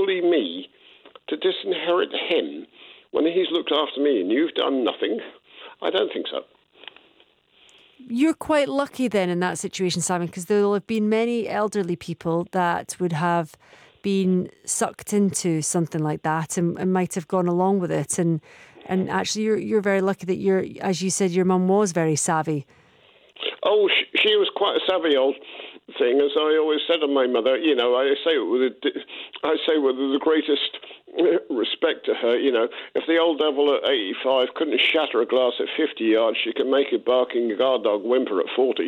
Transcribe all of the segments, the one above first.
bully me to disinherit him when he's looked after me and you've done nothing? I don't think so. You're quite lucky then in that situation, Simon, because there will have been many elderly people that would have been sucked into something like that and might have gone along with it. And actually, you're very lucky that as you said, your mum was very savvy. Oh, she was quite a savvy old thing, as I always said of my mother. You know, I say with the greatest respect to her. You know, if the old devil at 85 couldn't shatter a glass at 50 yards, she could make a barking guard dog whimper at 40.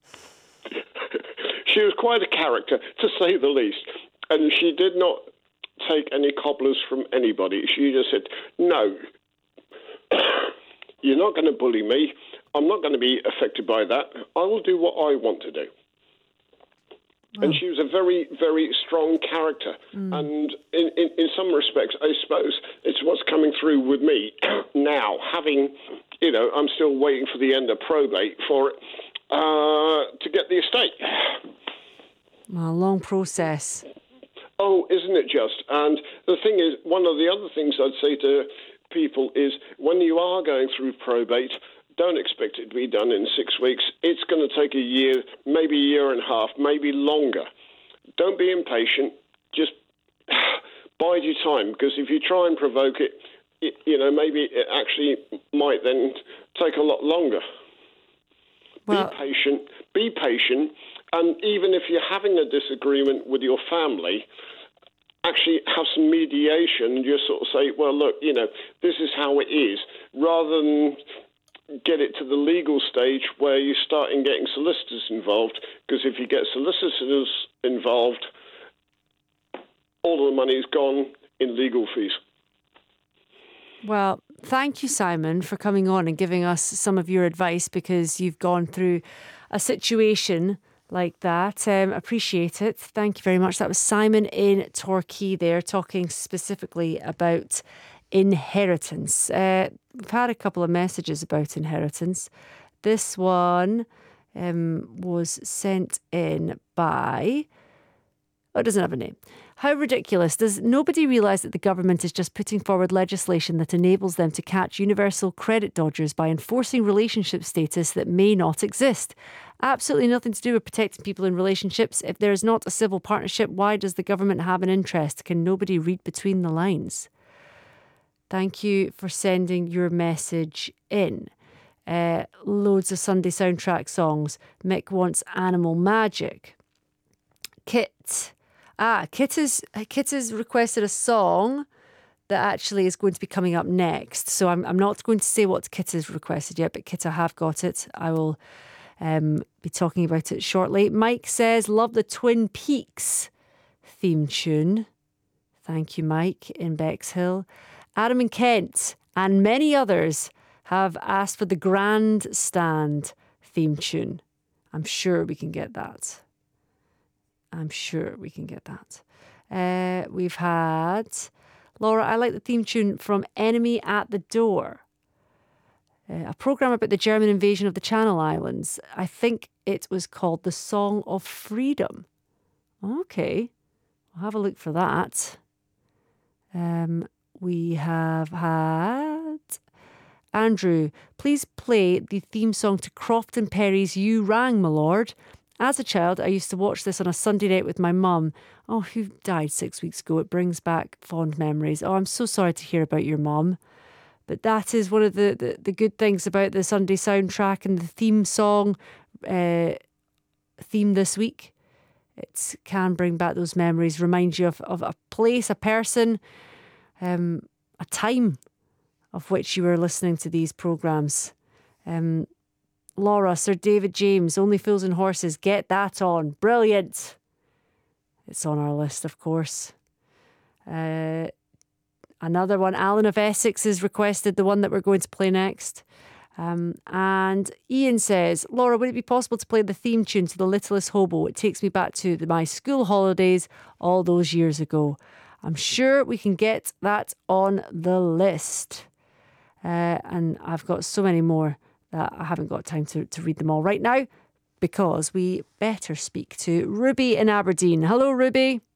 She was quite a character, to say the least, and she did not take any cobblers from anybody. She just said, "No, you're not going to bully me. I'm not going to be affected by that. I will do what I want to do." And she was a very, very strong character. And in some respects, I suppose it's what's coming through with me now, having, you know, I'm still waiting for the end of probate for it to get the estate. Well, long process. Oh, isn't it just? And the thing is, one of the other things I'd say to people is when you are going through probate, don't expect it to be done in 6 weeks. It's going to take a year, maybe a year and a half, maybe longer. Don't be impatient. Just bide your time, because if you try and provoke it, you know, maybe it actually might then take a lot longer. Well, be patient, and even if you're having a disagreement with your family, actually have some mediation and just sort of say, well, look, you know, this is how it is, rather than get it to the legal stage where you start in getting solicitors involved, because if you get solicitors involved, all of the money's gone in legal fees. Well, thank you, Simon, for coming on and giving us some of your advice, because you've gone through a situation like that. Appreciate it. Thank you very much. That was Simon in Torquay there, talking specifically about inheritance. We've had a couple of messages about inheritance. This one was sent in by... Oh, it doesn't have a name. How ridiculous. Does nobody realise that the government is just putting forward legislation that enables them to catch universal credit dodgers by enforcing relationship status that may not exist? Absolutely nothing to do with protecting people in relationships. If there is not a civil partnership, why does the government have an interest? Can nobody read between the lines? Thank you for sending your message in. Loads of Sunday soundtrack songs. Mick wants Animal Magic. Kit has requested a song that actually is going to be coming up next. So I'm not going to say what Kit has requested yet, but Kit, I have got it. I will be talking about it shortly. Mike says, love the Twin Peaks theme tune. Thank you, Mike, in Bexhill. Adam and Kent and many others have asked for the Grandstand theme tune. I'm sure we can get that. We've had Laura, I like the theme tune from Enemy at the Door, a programme about the German invasion of the Channel Islands. I think it was called The Song of Freedom. Okay, I'll have a look for that. We have had Andrew, please play the theme song to Crofton Perry's You Rang, My Lord. As a child, I used to watch this on a Sunday night with my mum, who died 6 weeks ago. It brings back fond memories. Oh, I'm so sorry to hear about your mum. But that is one of the good things about the Sunday soundtrack and the theme song theme this week. It can bring back those memories, remind you of a place, a person, a time of which you were listening to these programmes. Laura, Sir David James, Only Fools and Horses, get that on. Brilliant. It's on our list, of course. Another one, Alan of Essex has requested the one that we're going to play next. And Ian says, Laura, would it be possible to play the theme tune to The Littlest Hobo? It takes me back to my school holidays all those years ago. I'm sure we can get that on the list. And I've got so many more that I haven't got time to read them all right now, because we better speak to Ruby in Aberdeen. Hello, Ruby.